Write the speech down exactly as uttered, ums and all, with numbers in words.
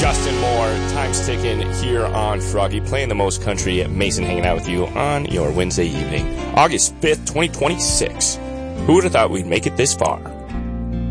Justin Moore, time's ticking here on Froggy, playing the most country. Mason hanging out with you on your Wednesday evening, August fifth, twenty twenty-six. Who would have thought we'd make it this far?